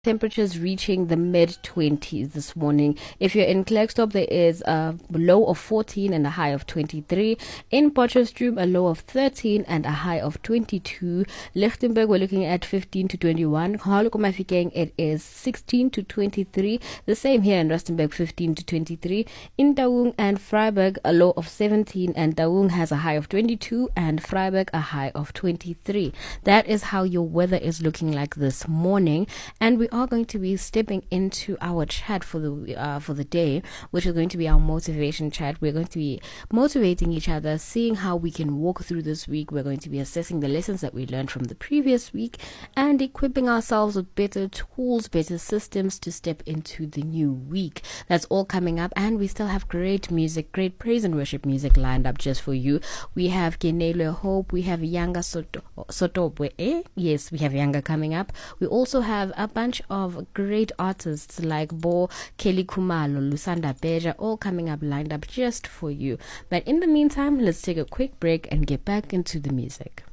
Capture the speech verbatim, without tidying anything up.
Temperatures reaching the mid twenties this morning. If you're in Klerksdorp, there is a low of fourteen and a high of twenty-three. In Potchefstroom, a low of thirteen and a high of twenty-two. Lichtenberg, we're looking at fifteen to twenty-one. Mafikeng, it is sixteen to twenty-three. The same here in Rustenburg, fifteen to twenty-three. In Taung and Freiburg, a low of seventeen, and Taung has a high of twenty-two, and Freiburg a high of twenty-three. That is how your weather is looking like this morning, and we are going to be stepping into our chat for the uh, for the day, which is going to be our motivation chat. We're going to be motivating each other, seeing how we can walk through this week. We're going to be assessing the lessons that we learned from the previous week and equipping ourselves with better tools, better systems to step into the new week. That's all coming up, and we still have great music, great praise and worship music lined up just for you. We have Kenelo Hope, we have Yanga Soto, Sotobwe, eh? Yes, we have Yanga coming up. We also have a bunch of great artists like Bo, Kelly Kumalo, Lusanda Beja, all coming up lined up just for you. But in the meantime, let's take a quick break and get back into the music.